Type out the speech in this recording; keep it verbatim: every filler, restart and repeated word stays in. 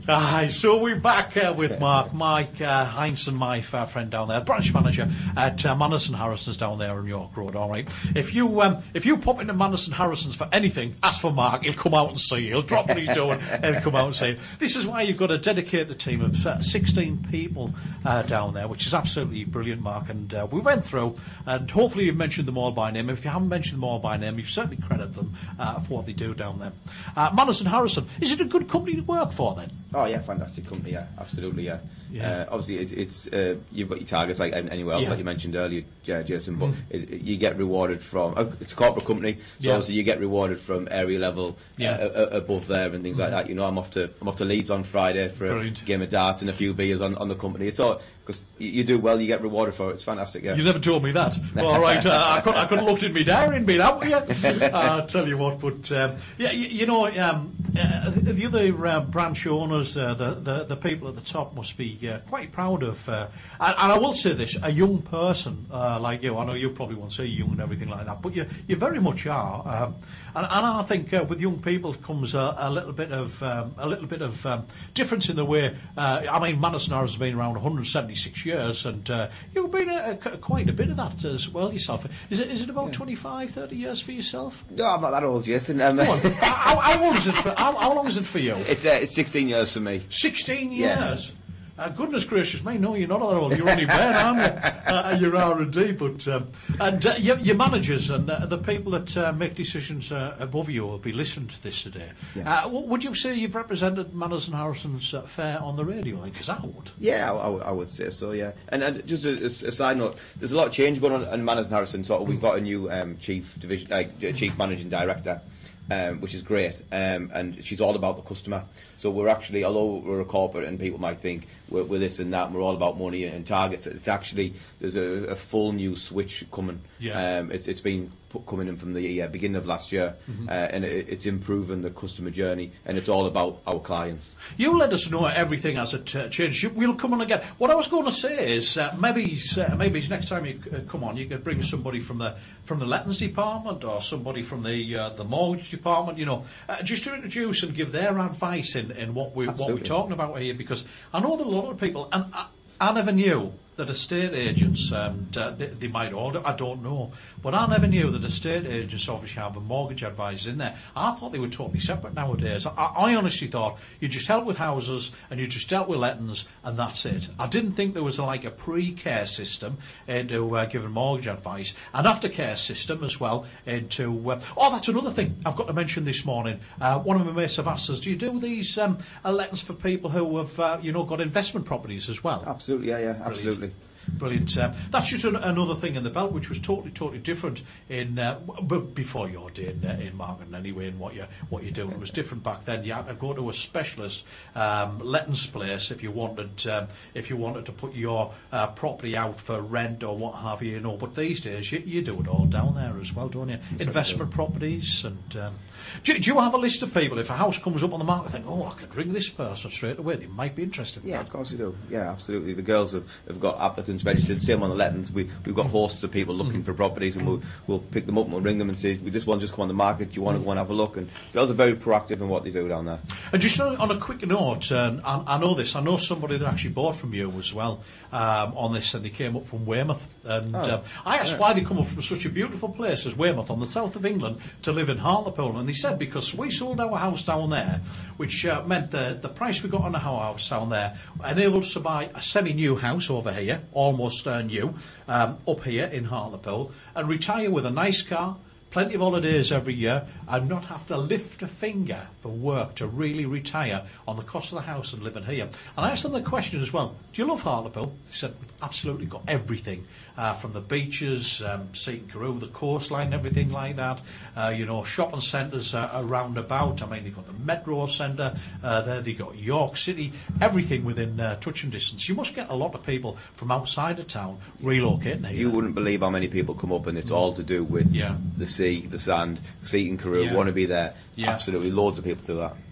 Aye, so we're back uh, with Mark, Mike uh, Heinsohn, my uh, friend down there, branch manager at uh, Manners and Harrison's down there on York Road. All right, if you um, if you pop into Manners and Harrison's for anything, ask for Mark. He'll come out and see you. He'll drop what he's doing and he'll come out and see you. This is why you've got a dedicated team of uh, sixteen people uh, down there, which is absolutely brilliant, Mark. And uh, we went through, and hopefully you've mentioned them all by name. If you haven't mentioned them all by name, you've certainly credited them uh, for what they do down there. Uh, Manners and Harrison, is it a good company to work for then? Oh yeah, fantastic company. Yeah, absolutely. Yeah. Yeah. Uh, obviously, it's, it's uh, you've got your targets like anywhere else, Yeah. like you mentioned earlier, J- Jason. But Mm. it, it, you get rewarded from. Uh, it's a corporate company, so Yeah. obviously you get rewarded from area level Yeah. uh, uh, above there and things Mm. like that. You know, I'm off to I'm off to Leeds on Friday for Brilliant. a game of darts and a few beers on, on the company. It's all because you, you do well, you get rewarded for it. It's fantastic. Yeah. You never told me that. All right, uh, I could I could have looked in my diary and been out with you. I'll tell you what, but um, yeah, you, you know, um, uh, the other uh, branch owners, uh, the, the the people at the top must be uh, quite proud of. Uh, and, and I will say this: a young person uh, like you, I know you probably won't say young and everything like that, but you you very much are. Um, and, and I think uh, with young people comes a, a little bit of um, a little bit of um, difference in the way. Uh, I mean, Manners and Harrison has been around one hundred seventy-six years, and uh, you've been a, a, quite a bit of that as well yourself. Is it is it about Yeah. twenty-five, thirty years for yourself? No, I'm not that old, Jason. Um, Go on. how, how old is it for, how, how long is it for you? it's uh, it's sixteen years for me. sixteen Yeah. years. Uh, goodness gracious me, no, you're not that old. You're only Ben, aren't you? Uh, you're R and D, but um, and uh, your, your managers and uh, the people that uh, make decisions uh, above you will be listening to this today. Yes. Uh, w- would you say you've represented Manners and Harrison's uh, fair on the radio? Because I would. Yeah, I, I would- I would say so. Yeah, and, and just a, a side note, there's a lot of change going on in Manners and Harrison. Sort of, we've got a new um, chief division, uh, chief managing director, um, which is great, um, and she's all about the customer. So we're actually, although we're a corporate and people might think we're, we're this and that, and we're all about money and targets. It's actually there's a, a full new switch coming. Yeah. Um, it's it's been put, coming in from the uh, beginning of last year, Mm-hmm. uh, and it, it's improving the customer journey, and it's all about our clients. You let us know everything as it uh, changes. You- We'll come on again. What I was going to say is uh, maybe uh, maybe next time you uh, come on, you could bring somebody from the from the lettings department or somebody from the uh, the mortgage department. You know, uh, just to introduce and give their advice in, in what we what we're Absolutely. talking about here. Because I know that a lot of people, and I, I never knew that estate agents, um, d- they, they might order, I don't know, but I never knew that estate agents obviously have a mortgage advisor in there. I thought they were totally separate nowadays. I, I honestly thought you just dealt with houses and you just dealt with lettings and that's it. I didn't think there was like a pre-care system into uh, giving mortgage advice, an aftercare system as well into... Uh, oh, that's another thing I've got to mention this morning. Uh, one of my mates have asked us, do you do these um, uh, lettings for people who have, uh, you know, got investment properties as well? Absolutely, yeah, yeah, absolutely. Brilliant. Um, that's just an, another thing in the belt, which was totally, totally different in uh, b- before your day in, uh, in marketing anyway, and what you what you're doing. It was different back then. You had to go to a specialist um, lettings place if you wanted um, if you wanted to put your uh, property out for rent or what have you. You know, but these days you, you do it all down there as well, don't you? Investment properties and. Um, do, do you have a list of people? If a house comes up on the market, think, oh, I could ring this person straight away. They might be interested. In Yeah, that. of course we do. Yeah, absolutely. The girls have, have got applicants registered. Same on the lettings. We, we've got hosts of people looking for properties, and we'll, we'll pick them up and we'll ring them and say, "With this one just come on the market. Do you want to go and have a look?" And girls are very proactive in what they do down there. And just on, on a quick note, um, I, I know this. I know somebody that actually bought from you as well um, on this, and they came up from Weymouth. And Oh, uh, I asked yeah. why they come up from such a beautiful place as Weymouth on the south of England to live in Hartlepool, and they said because we sold our house down there, which uh, meant the the price we got on our house down there enabled us to buy a semi-new house over here, almost uh, new, um, up here in Hartlepool, and retire with a nice car. Plenty of holidays every year, and not have to lift a finger for work to really retire on the cost of the house and living here. And I asked them the question as well, do you love Hartlepool? They said, we've absolutely got everything, uh, from the beaches, um, Seaton Carew, the coastline, everything like that, uh, you know, shopping centres uh, around about. I mean, they've got the Metro Centre uh, there, they've got York City, everything within uh, touching distance. You must get a lot of people from outside of town relocating here. You wouldn't believe how many people come up, and it's all to do with Yeah. the sea, the sand, Seaton Carew, Yeah. want to be there. Yeah. Absolutely, loads of people do that.